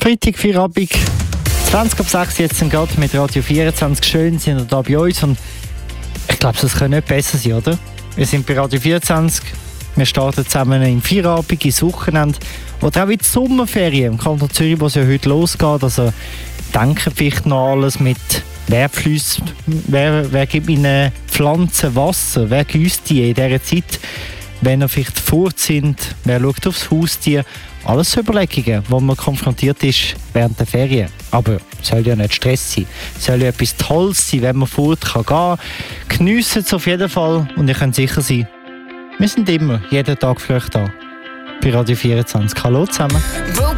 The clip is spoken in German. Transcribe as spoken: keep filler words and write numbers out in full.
Freitag, Feierabend, zwanzig ab sechs jetzt gerade mit Radio vierundzwanzig. Schön sind ihr da bei uns und ich glaube, es kann nicht besser sein, oder? Wir sind bei Radio vierundzwanzig, wir starten zusammen im Feierabend, ins Wochenende oder auch in die Sommerferien im Kanton Zürich, wo es ja heute losgeht. Also denken vielleicht noch alles mit wer fließt, wer, wer gibt ihnen Pflanzen Wasser, wer gießt die in dieser Zeit, wenn er vielleicht fort sind, wer schaut aufs Haustier. Alles so Überlegungen, wo man konfrontiert ist während der Ferien. Aber es soll ja nicht Stress sein. Es soll ja etwas Tolles sein, wenn man fort kann gehen. Geniessen es auf jeden Fall und ihr könnt sicher sein, wir sind immer, jeden Tag für euch da. Bei Radio vierundzwanzig. Hallo zusammen.